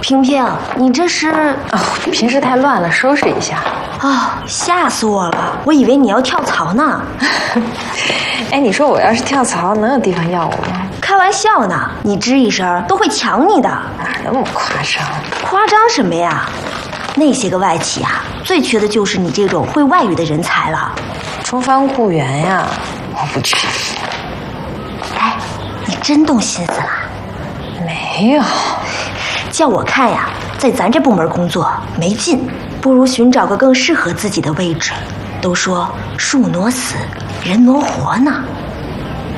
萍萍，你这是？ 哦，平时太乱了，收拾一下。 啊，吓死我了！我以为你要跳槽呢。 哎，你说我要是跳槽，能有地方要我吗？ 开玩笑呢，你吱一声都会抢你的。 哪那么夸张？ 夸张什么呀？那些个外企啊，最缺的就是你这种会外语的人才了。 中方雇员呀，我不去。 哎，你真动心思了？ 没有。 叫我看呀，在咱这部门工作没劲，不如寻找个更适合自己的位置。都说树挪死，人挪活呢。